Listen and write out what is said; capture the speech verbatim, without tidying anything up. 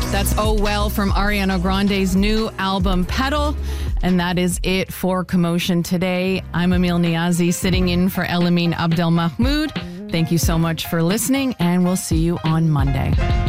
That's Oh Well from Ariana Grande's new album, Petal. And that is it for Commotion today. I'm Emil Niazi, sitting in for Elamine Abdelmahmoud. Thank you so much for listening, and we'll see you on Monday.